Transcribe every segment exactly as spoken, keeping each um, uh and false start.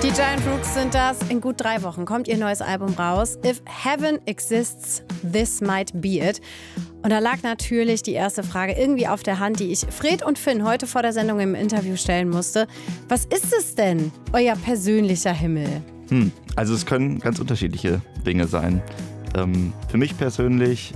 Die Giant Rooks sind das. In gut drei Wochen kommt ihr neues Album raus. If Heaven Exists, This Might Be It. Und da lag natürlich die erste Frage irgendwie auf der Hand, die ich Fred und Finn heute vor der Sendung im Interview stellen musste. Was ist es denn, euer persönlicher Himmel? Hm, also es können ganz unterschiedliche Dinge sein. Ähm, für mich persönlich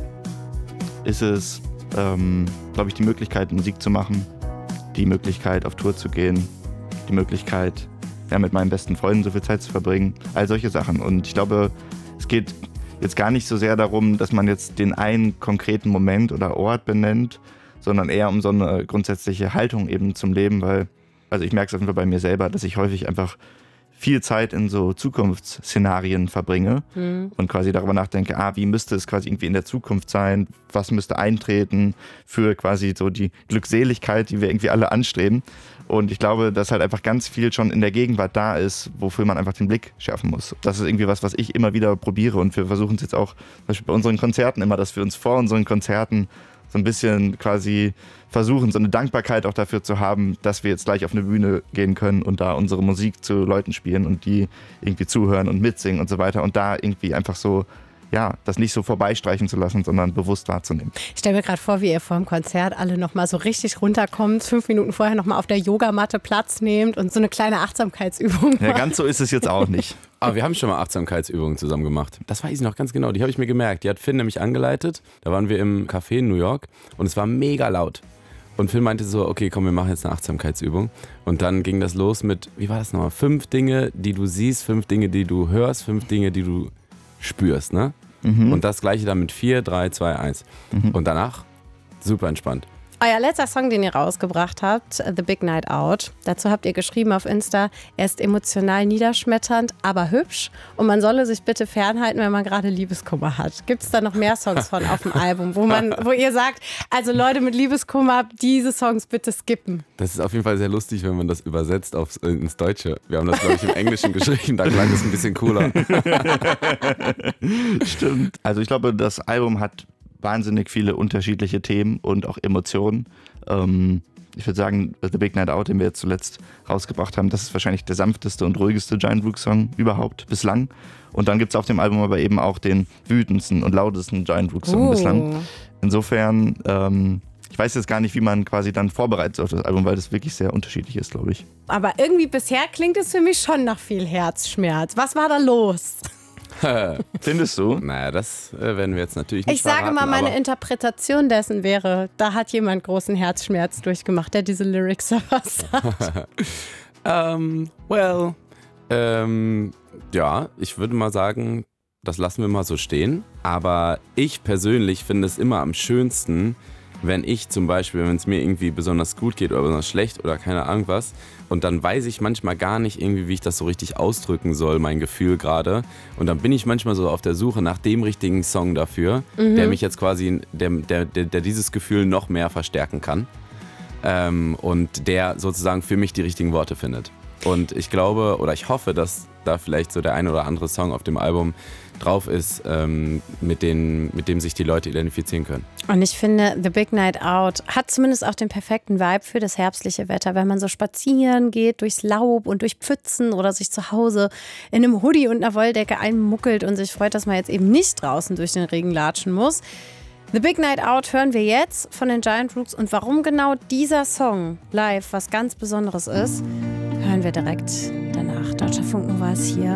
ist es, ähm, glaube ich, die Möglichkeit, Musik zu machen, die Möglichkeit, auf Tour zu gehen, die Möglichkeit, ja, mit meinen besten Freunden so viel Zeit zu verbringen, all solche Sachen. Und ich glaube, es geht jetzt gar nicht so sehr darum, dass man jetzt den einen konkreten Moment oder Ort benennt, sondern eher um so eine grundsätzliche Haltung eben zum Leben, weil, also ich merke es auf jeden Fall bei mir selber, dass ich häufig einfach viel Zeit in so Zukunftsszenarien verbringe mhm. und quasi darüber nachdenke, ah, wie müsste es quasi irgendwie in der Zukunft sein, was müsste eintreten für quasi so die Glückseligkeit, die wir irgendwie alle anstreben. Und ich glaube, dass halt einfach ganz viel schon in der Gegenwart da ist, wofür man einfach den Blick schärfen muss. Das ist irgendwie was, was ich immer wieder probiere und wir versuchen es jetzt auch zum Beispiel bei unseren Konzerten immer, dass wir uns vor unseren Konzerten so ein bisschen quasi versuchen, so eine Dankbarkeit auch dafür zu haben, dass wir jetzt gleich auf eine Bühne gehen können und da unsere Musik zu Leuten spielen und die irgendwie zuhören und mitsingen und so weiter und da irgendwie einfach so, ja, das nicht so vorbeistreichen zu lassen, sondern bewusst wahrzunehmen. Ich stelle mir gerade vor, wie ihr vor dem Konzert alle nochmal so richtig runterkommt, fünf Minuten vorher nochmal auf der Yogamatte Platz nehmt und so eine kleine Achtsamkeitsübung macht. Ja, ganz so ist es jetzt auch nicht. Aber wir haben schon mal Achtsamkeitsübungen zusammen gemacht. Das weiß ich noch ganz genau, die habe ich mir gemerkt. Die hat Finn nämlich angeleitet. Da waren wir im Café in New York und es war mega laut. Und Finn meinte so, okay, komm, wir machen jetzt eine Achtsamkeitsübung. Und dann ging das los mit, wie war das nochmal? Fünf Dinge, die du siehst, fünf Dinge, die du hörst, fünf Dinge, die du spürst, ne? Mhm. Und das gleiche dann mit vier, drei, zwei, eins. Mhm. Und danach super entspannt. Euer letzter Song, den ihr rausgebracht habt, The Big Night Out. Dazu habt ihr geschrieben auf Insta, er ist emotional niederschmetternd, aber hübsch. Und man solle sich bitte fernhalten, wenn man gerade Liebeskummer hat. Gibt es da noch mehr Songs von auf dem Album, wo man, wo ihr sagt, also Leute mit Liebeskummer, diese Songs bitte skippen? Das ist auf jeden Fall sehr lustig, wenn man das übersetzt aufs, ins Deutsche. Wir haben das, glaube ich, im Englischen geschrieben, da klang es ein bisschen cooler. Stimmt. Also ich glaube, das Album hat wahnsinnig viele unterschiedliche Themen und auch Emotionen. Ähm, ich würde sagen, The Big Night Out, den wir jetzt zuletzt rausgebracht haben, das ist wahrscheinlich der sanfteste und ruhigste Giant Rooks Song überhaupt bislang. Und dann gibt es auf dem Album aber eben auch den wütendsten und lautesten Giant Rooks Song oh. bislang. Insofern, ähm, ich weiß jetzt gar nicht, wie man quasi dann vorbereitet auf das Album, weil das wirklich sehr unterschiedlich ist, glaube ich. Aber irgendwie bisher klingt es für mich schon nach viel Herzschmerz. Was war da los? Findest du? Naja, das äh, werden wir jetzt natürlich nicht Ich sage verraten, mal, meine aber Interpretation dessen wäre, da hat jemand großen Herzschmerz durchgemacht, der diese Lyrics verfasst hat. um, well, ähm, ja, ich würde mal sagen, das lassen wir mal so stehen. Aber ich persönlich finde es immer am schönsten, wenn ich zum Beispiel, wenn es mir irgendwie besonders gut geht oder besonders schlecht oder keine Ahnung was, und dann weiß ich manchmal gar nicht irgendwie, wie ich das so richtig ausdrücken soll, mein Gefühl gerade. Und dann bin ich manchmal so auf der Suche nach dem richtigen Song dafür, mhm. der mich jetzt quasi, der, der, der, der dieses Gefühl noch mehr verstärken kann. Ähm, und der sozusagen für mich die richtigen Worte findet. Und ich glaube oder ich hoffe, dass da vielleicht so der ein oder andere Song auf dem Album drauf ist, ähm, mit, den, mit dem sich die Leute identifizieren können. Und ich finde, The Big Night Out hat zumindest auch den perfekten Vibe für das herbstliche Wetter, wenn man so spazieren geht durchs Laub und durch Pfützen oder sich zu Hause in einem Hoodie und einer Wolldecke einmuckelt und sich freut, dass man jetzt eben nicht draußen durch den Regen latschen muss. The Big Night Out hören wir jetzt von den Giant Rooks und warum genau dieser Song live was ganz Besonderes ist, hören wir direkt danach. Deutscher Funk Nova ist hier.